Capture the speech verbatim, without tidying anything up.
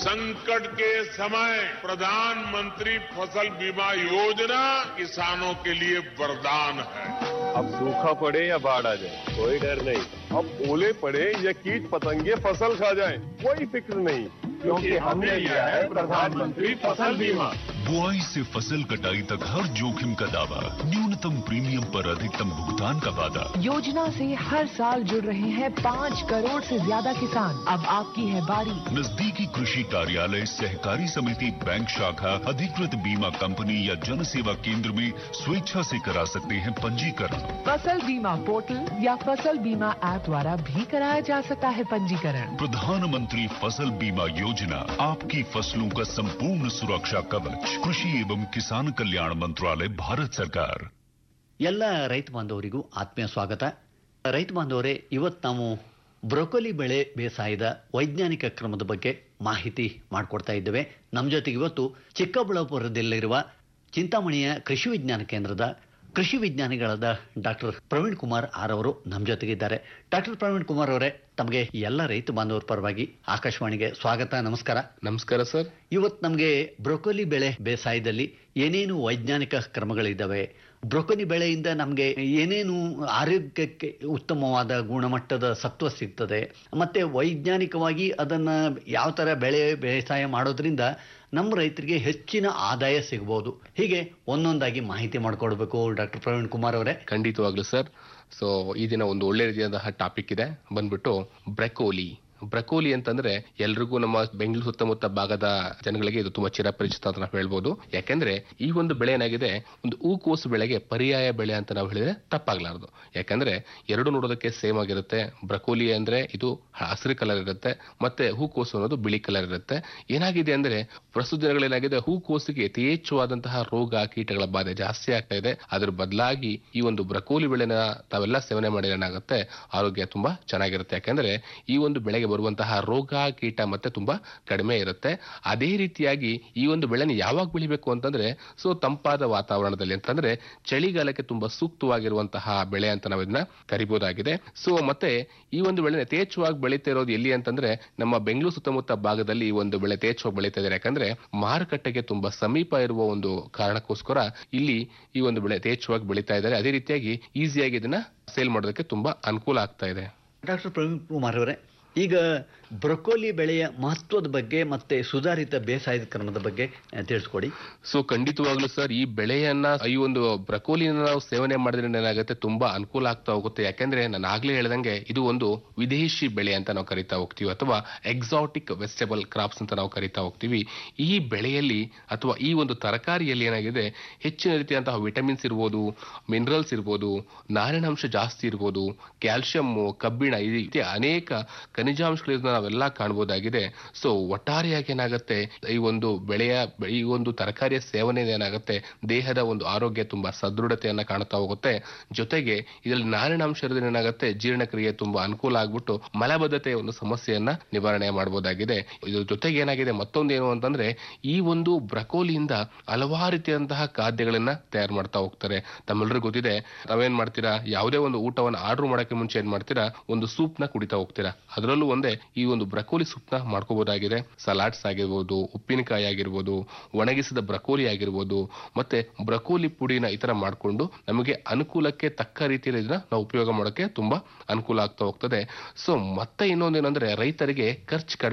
संकट के समय प्रधानमंत्री फसल बीमा योजना किसानों के लिए वरदान है। अब सूखा पड़े या बाढ़ आ जाए कोई डर नहीं, अब ओले पड़े या कीट पतंगे फसल खा जाए कोई फिक्र नहीं, क्योंकि हमने लिया है प्रधानमंत्री फसल बीमा। बुआई से फसल कटाई तक हर जोखिम का दावा, न्यूनतम प्रीमियम पर अधिकतम भुगतान का वादा। योजना से हर साल जुड़ रहे हैं पाँच करोड़ से ज्यादा किसान। अब आपकी है बारी। नजदीकी कृषि कार्यालय, सहकारी समिति, बैंक शाखा, अधिकृत बीमा कंपनी या जन सेवा केंद्र में स्वेच्छा से करा सकते हैं पंजीकरण। फसल बीमा पोर्टल या फसल बीमा ऐप द्वारा भी कराया जा सकता है पंजीकरण। प्रधानमंत्री फसल बीमा योजना, आपकी फसलों का संपूर्ण सुरक्षा कवच। कृषि एवं किसान कल्याण मंत्रालय, भारत सरकार। ಎಲ್ಲ ರೈತ ಬಾಂಧವರಿಗೂ ಆತ್ಮೀಯ ಸ್ವಾಗತ. ರೈತ ಬಾಂಧವರೇ, ಇವತ್ತು ನಾವು ಬ್ರೊಕೊಲಿ ಬೆಳೆ ಬೇಸಾಯದ ವೈಜ್ಞಾನಿಕ ಕ್ರಮದ ಬಗ್ಗೆ ಮಾಹಿತಿ ಮಾಡಿಕೊಡ್ತಾ ಇದ್ದೇವೆ. ನಮ್ಮ ಜೊತೆಗೆ ಇವತ್ತು ಚಿಕ್ಕಬಳ್ಳಾಪುರದಲ್ಲಿರುವ ಚಿಂತಾಮಣಿಯ ಕೃಷಿ ವಿಜ್ಞಾನ ಕೇಂದ್ರದ ಕೃಷಿ ವಿಜ್ಞಾನಿಗಳಾದ ಡಾಕ್ಟರ್ ಪ್ರವೀಣ್ ಕುಮಾರ್ ಆರ್ ಅವರು ನಮ್ಮ ಜೊತೆಗಿದ್ದಾರೆ. ಡಾಕ್ಟರ್ ಪ್ರವೀಣ್ ಕುಮಾರ್ ಅವರೇ, ತಮಗೆ ಎಲ್ಲ ರೈತ ಬಾಂಧವರ ಪರವಾಗಿ ಆಕಾಶವಾಣಿಗೆ ಸ್ವಾಗತ. ನಮಸ್ಕಾರ. ನಮಸ್ಕಾರ ಸರ್. ಇವತ್ತು ನಮಗೆ ಬ್ರೊಕೊಲಿ ಬೆಳೆ ಬೇಸಾಯದಲ್ಲಿ ಏನೇನು ವೈಜ್ಞಾನಿಕ ಕ್ರಮಗಳಿದ್ದಾವೆ, ಬ್ರೊಕೊಲಿ ಬೆಳೆಯಿಂದ ನಮಗೆ ಏನೇನು ಆರೋಗ್ಯಕ್ಕೆ ಉತ್ತಮವಾದ ಗುಣಮಟ್ಟದ ಸತ್ವ ಸಿಗ್ತದೆ, ಮತ್ತೆ ವೈಜ್ಞಾನಿಕವಾಗಿ ಅದನ್ನ ಯಾವ ತರ ಬೆಳೆ ಬೇಸಾಯ ಮಾಡೋದ್ರಿಂದ ನಮ್ಮ ರೈತರಿಗೆ ಹೆಚ್ಚಿನ ಆದಾಯ ಸಿಗಬಹುದು, ಹೀಗೆ ಒಂದೊಂದಾಗಿ ಮಾಹಿತಿ ಮಾಡಿಕೊಡ್ಬೇಕು ಡಾಕ್ಟರ್ ಪ್ರವೀಣ್ ಕುಮಾರ್ ಅವರೇ. ಖಂಡಿತವಾಗ್ಲು ಸರ್. ಸೊ ಈ ದಿನ ಒಂದು ಒಳ್ಳೆ ರೀತಿಯಾದಂತಹ ಟಾಪಿಕ್ ಇದೆ, ಬಂದ್ಬಿಟ್ಟು ಬ್ರೊಕೊಲಿ. ಬ್ರೊಕೊಲಿ ಅಂತಂದ್ರೆ ಎಲ್ರಿಗೂ ನಮ್ಮ ಬೆಂಗಳೂರು ಸುತ್ತಮುತ್ತ ಭಾಗದ ಜನಗಳಿಗೆ ಇದು ತುಂಬಾ ಚಿರಪರಿಚಿತ ಅಂತ ನಾವು ಹೇಳ್ಬೋದು. ಯಾಕೆಂದ್ರೆ ಈ ಒಂದು ಬೆಳೆ ಏನಾಗಿದೆ, ಒಂದು ಹೂಕೋಸು ಬೆಳೆಗೆ ಪರ್ಯಾಯ ಬೆಳೆ ಅಂತ ನಾವು ಹೇಳಿದ್ರೆ ತಪ್ಪಾಗ್ಲಾರ್ದು. ಯಾಕಂದ್ರೆ ಎರಡು ನೋಡೋದಕ್ಕೆ ಸೇಮ್ ಆಗಿರುತ್ತೆ. ಬ್ರೊಕೊಲಿ ಅಂದ್ರೆ ಇದು ಹಸಿರು ಕಲರ್ ಇರುತ್ತೆ, ಮತ್ತೆ ಹೂಕೋಸು ಅನ್ನೋದು ಬಿಳಿ ಕಲರ್ ಇರುತ್ತೆ. ಏನಾಗಿದೆ ಅಂದ್ರೆ ಪ್ರಸ್ತುತ ದಿನಗಳೇನಾಗಿದೆ, ಹೂಕೋಸಿಗೆ ಯಥೇಚ್ಛವಾದಂತಹ ರೋಗ ಕೀಟಗಳ ಬಾಧೆ ಜಾಸ್ತಿ ಆಗ್ತಾ ಇದೆ. ಅದ್ರ ಬದಲಾಗಿ ಈ ಒಂದು ಬ್ರೊಕೊಲಿ ಬೆಳೆನ ತಾವೆಲ್ಲ ಸೇವನೆ ಮಾಡಿದ್ರೆ ಏನಾಗುತ್ತೆ, ಆರೋಗ್ಯ ತುಂಬಾ ಚೆನ್ನಾಗಿರುತ್ತೆ. ಯಾಕಂದ್ರೆ ಈ ಒಂದು ಬೆಳೆಗೆ ಬರುವಂತಹ ರೋಗ ಕೀಟ ಮತ್ತೆ ತುಂಬಾ ಕಡಿಮೆ ಇರುತ್ತೆ. ಅದೇ ರೀತಿಯಾಗಿ ಈ ಒಂದು ಬೆಳೆನ ಯಾವಾಗ ಬೆಳಿಬೇಕು ಅಂತಂದ್ರೆ, ಸೊ ತಂಪಾದ ವಾತಾವರಣದಲ್ಲಿ ಅಂತಂದ್ರೆ ಚಳಿಗಾಲಕ್ಕೆ ತುಂಬಾ ಸೂಕ್ತವಾಗಿರುವಂತಹ ಬೆಳೆ ಅಂತ ನಾವು ಇದನ್ನ ಕರಿಬಹುದಾಗಿದೆ. ಸೊ ಮತ್ತೆ ಈ ಒಂದು ಬೆಳೆ ಯಥೇಚ್ಛವಾಗಿ ಬೆಳೀತಾ ಇರೋದು ಎಲ್ಲಿ ಅಂತಂದ್ರೆ ನಮ್ಮ ಬೆಂಗಳೂರು ಸುತ್ತಮುತ್ತ ಭಾಗದಲ್ಲಿ ಈ ಒಂದು ಬೆಳೆ ಯಥೇಚ್ಛವಾಗಿ ಬೆಳೀತಾ ಇದ್ದಾರೆ. ಯಾಕಂದ್ರೆ ಮಾರುಕಟ್ಟೆಗೆ ತುಂಬಾ ಸಮೀಪ ಇರುವ ಒಂದು ಕಾರಣಕ್ಕೋಸ್ಕರ ಇಲ್ಲಿ ಈ ಒಂದು ಬೆಳೆ ಯಥೇಚ್ಛವಾಗಿ ಬೆಳೀತಾ ಇದ್ದಾರೆ. ಅದೇ ರೀತಿಯಾಗಿ ಈಸಿಯಾಗಿ ಇದನ್ನ ಸೇಲ್ ಮಾಡೋದಕ್ಕೆ ತುಂಬಾ ಅನುಕೂಲ ಆಗ್ತಾ ಇದೆ. ಡಾಕ್ಟರ್ ಪ್ರವೀಣ್ ಕುಮಾರ್ ಅವರೇ, ಈಗ ಬ್ರೊಕೊಲಿ ಬೆಳೆಯ ಮಹತ್ವದ ಬಗ್ಗೆ ಮತ್ತೆ ಸುಧಾರಿತ ಬೇಸಾಯದ ಕ್ರಮದ ಬಗ್ಗೆ ತಿಳಿಸ್ಕೊಡಿ. ಸೊ ಖಂಡಿತವಾಗ್ಲೂ ಸರ್, ಈ ಬೆಳೆಯನ್ನ ಈ ಒಂದು ಬ್ರೊಕೊಲಿನ ನಾವು ಸೇವನೆ ಮಾಡಿದ್ರೆ ಏನಾಗುತ್ತೆ, ತುಂಬಾ ಅನುಕೂಲ ಆಗ್ತಾ ಹೋಗುತ್ತೆ. ಯಾಕಂದ್ರೆ ನಾನು ಆಗ್ಲೇ ಹೇಳ್ದಂಗೆ ಇದು ಒಂದು ವಿದೇಶಿ ಬೆಳೆ ಅಂತ ನಾವು ಕರಿತಾ ಹೋಗ್ತೀವಿ, ಅಥವಾ ಎಕ್ಸಾಟಿಕ್ ವೆಜಿಟೇಬಲ್ ಕ್ರಾಪ್ಸ್ ಅಂತ ನಾವು ಕರಿತಾ ಹೋಗ್ತೀವಿ. ಈ ಬೆಳೆಯಲ್ಲಿ ಅಥವಾ ಈ ಒಂದು ತರಕಾರಿಯಲ್ಲಿ ಏನಾಗಿದೆ, ಹೆಚ್ಚಿನ ರೀತಿಯಂತಹ ವಿಟಮಿನ್ಸ್ ಇರ್ಬೋದು, ಮಿನರಲ್ಸ್ ಇರ್ಬೋದು, ನಾರಿನಾಂಶ ಜಾಸ್ತಿ ಇರ್ಬೋದು, ಕ್ಯಾಲ್ಸಿಯಂ, ಕಬ್ಬಿಣ, ಈ ರೀತಿ ಅನೇಕ ಖನಿಜಾಂಶಗಳಿಂದ ನಾವೆಲ್ಲ ಕಾಣಬಹುದಾಗಿದೆ. ಸೊ ಒಟ್ಟಾರೆಯಾಗಿ ಏನಾಗುತ್ತೆ, ಈ ಒಂದು ಬೆಳೆಯ ಈ ಒಂದು ತರಕಾರಿಯ ಸೇವನೆ ಏನಾಗುತ್ತೆ, ದೇಹದ ಒಂದು ಆರೋಗ್ಯ ತುಂಬಾ ಸದೃಢತೆಯನ್ನ ಕಾಣ್ತಾ ಹೋಗುತ್ತೆ. ಜೊತೆಗೆ ಇದರಲ್ಲಿ ನಾರಿನಾಂಶ ಇರೋದ್ರಿಂದ ಏನಾಗುತ್ತೆ, ಜೀರ್ಣಕ್ರಿಯೆ ತುಂಬಾ ಅನುಕೂಲ ಆಗ್ಬಿಟ್ಟು ಮಲಬದ್ಧತೆಯ ಒಂದು ಸಮಸ್ಯೆಯನ್ನ ನಿವಾರಣೆ ಮಾಡಬಹುದಾಗಿದೆ. ಇದ್ರ ಜೊತೆಗೆ ಏನಾಗಿದೆ, ಮತ್ತೊಂದೇನು ಅಂತಂದ್ರೆ ಈ ಒಂದು ಬ್ರೊಕೊಲಿಯಿಂದ ಹಲವಾರು ರೀತಿಯಂತಹ ಖಾದ್ಯಗಳನ್ನ ತಯಾರು ಮಾಡ್ತಾ ಹೋಗ್ತಾರೆ. ತಮ್ಮೆಲ್ಲರಿಗೂ ಗೊತ್ತಿದೆ, ನಾವೇನ್ ಮಾಡ್ತೀರಾ, ಯಾವುದೇ ಒಂದು ಊಟವನ್ನು ಆರ್ಡರ್ ಮಾಡಕ್ಕೆ ಮುಂಚೆ ಏನ್ ಮಾಡ್ತೀರಾ, ಒಂದು ಸೂಪ್ ನ ಕುಡಿತಾ ಹೋಗ್ತೀರಾ. ಅದರಲ್ಲೂ ಒಂದೇ ಈ ಒಂದು ಬ್ರೊಕೊಲಿ ಸೂಪ್ ನ ಮಾಡ್ಕೋಬಹುದಾಗಿದೆ. ಸಲಾಡ್ಸ್ ಆಗಿರ್ಬೋದು, ಉಪ್ಪಿನಕಾಯಿ ಆಗಿರ್ಬೋದು, ಒಣಗಿಸಿದ ಬ್ರೊಕೊಲಿ ಆಗಿರ್ಬೋದು, ಮತ್ತೆ ಬ್ರೊಕೊಲಿ ಪುಡಿನ ಈ ತರ ಮಾಡ್ಕೊಂಡು ನಮಗೆ ಅನುಕೂಲಕ್ಕೆ ತಕ್ಕ ರೀತಿಯಲ್ಲಿ ಇದನ್ನ ನಾವು ಉಪಯೋಗ ಮಾಡೋಕೆ ತುಂಬಾ ಅನುಕೂಲ ಆಗ್ತಾ ಹೋಗ್ತದೆ. ಸೊ ಮತ್ತೆ ಇನ್ನೊಂದೇನಂದ್ರೆ ರೈತರಿಗೆ ಖರ್ಚು ಕಡಿಮೆ